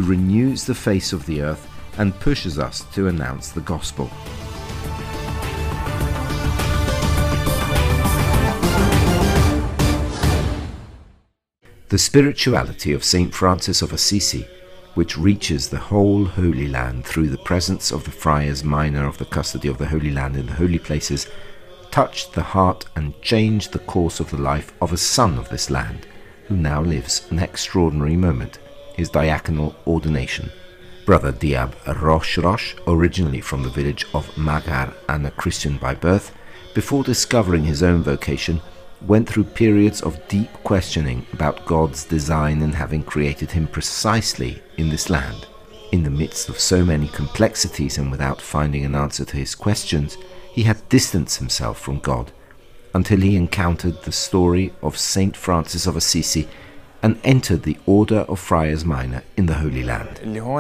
renews the face of the earth and pushes us to announce the gospel. The spirituality of Saint Francis of Assisi, which reaches the whole Holy Land through the presence of the friars minor of the custody of the Holy Land in the holy places, touched the heart and changed the course of the life of a son of this land, who now lives an extraordinary moment, his diaconal ordination. Brother Diab Roche, originally from the village of Magar and a Christian by birth, before discovering his own vocation, went through periods of deep questioning about God's design in having created him precisely in this land. In the midst of so many complexities and without finding an answer to his questions, he had distanced himself from God until he encountered the story of Saint Francis of Assisi and entered the Order of Friars Minor in the Holy Land.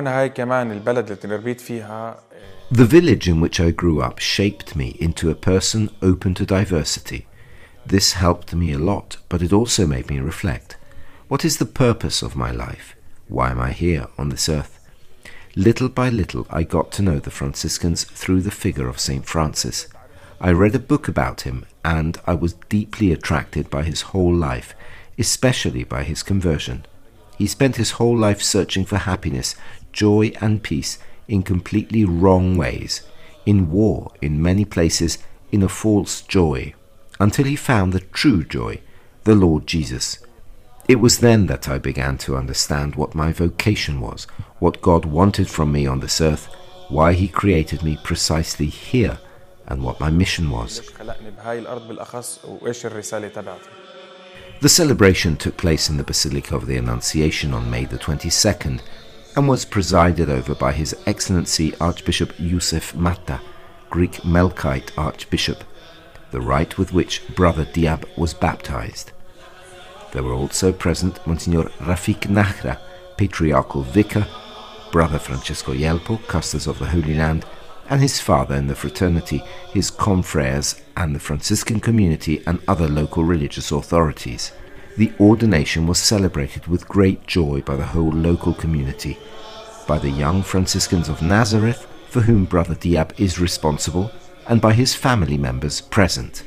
The village in which I grew up shaped me into a person open to diversity. This helped me a lot, but it also made me reflect. What is the purpose of my life? Why am I here on this earth? Little by little, I got to know the Franciscans through the figure of Saint Francis. I read a book about him, and I was deeply attracted by his whole life, especially by his conversion. He spent his whole life searching for happiness, joy and peace in completely wrong ways, in war in many places, in a false joy, until he found the true joy, the Lord Jesus. It was then that I began to understand what my vocation was, what God wanted from me on this earth, why he created me precisely here, and what my mission was. The celebration took place in the Basilica of the Annunciation on May the 22nd and was presided over by His Excellency Archbishop Youssef Matta, Greek Melkite Archbishop, the rite with which Brother Diab was baptized. There were also present Monsignor Rafik Nahra, Patriarchal Vicar, Brother Francesco Yelpo, Custos of the Holy Land, and his father in the fraternity, his confreres, and the Franciscan community and other local religious authorities. The ordination was celebrated with great joy by the whole local community, by the young Franciscans of Nazareth, for whom Brother Diab is responsible, and by his family members present.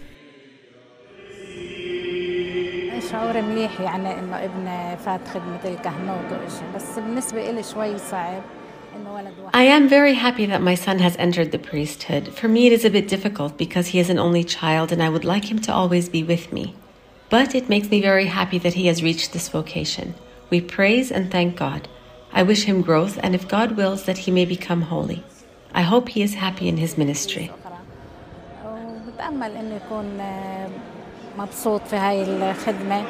شعور مليح يعني إنه ابن فات خدمة الكهنوت وإشي بس بالنسبة إلي شوي صعب إنه ولد واحد. I am very happy that my son has entered the priesthood. For me it is a bit difficult because he is an only child and I would like him to always be with me. But it makes me very happy that he has reached this vocation. We praise and thank God. I wish him growth and if God wills that he may become holy. I hope he is happy in his ministry. وبتأمل إنه يكون مبسوط في هاي الخدمة.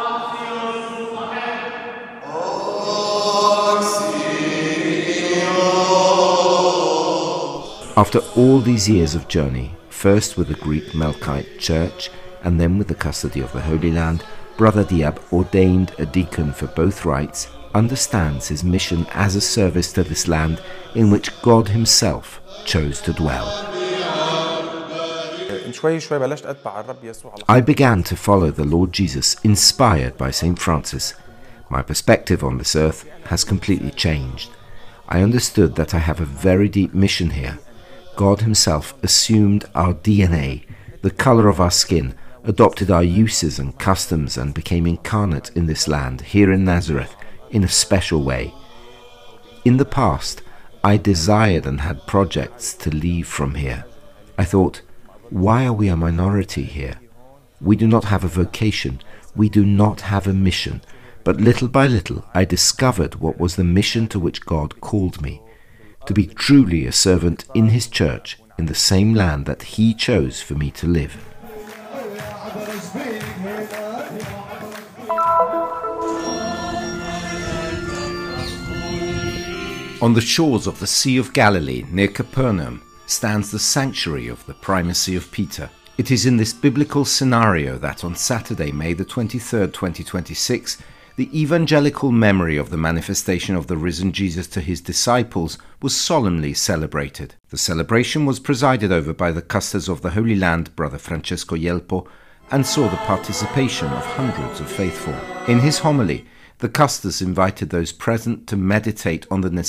After all these years of journey, first with the Greek Melkite Church and then with the custody of the Holy Land, Brother Diab, ordained a deacon for both rites, understands his mission as a service to this land in which God himself chose to dwell. I began to follow the Lord Jesus, inspired by St. Francis. My perspective on this earth has completely changed. I understood that I have a very deep mission here. God himself assumed our DNA, the color of our skin, adopted our uses and customs and became incarnate in this land, here in Nazareth, in a special way. In the past, I desired and had projects to leave from here. I thought, why are we a minority here? We do not have a vocation, we do not have a mission, but little by little I discovered what was the mission to which God called me, to be truly a servant in his church in the same land that he chose for me to live. On the shores of the Sea of Galilee, near Capernaum, stands the sanctuary of the primacy of Peter. It is in this biblical scenario that on Saturday, May the 23rd, 2026, the evangelical memory of the manifestation of the risen Jesus to his disciples was solemnly celebrated. The celebration was presided over by the Custos of the Holy Land, Brother Francesco Yelpo, and saw the participation of hundreds of faithful. In his homily, The Custas invited those present to meditate on the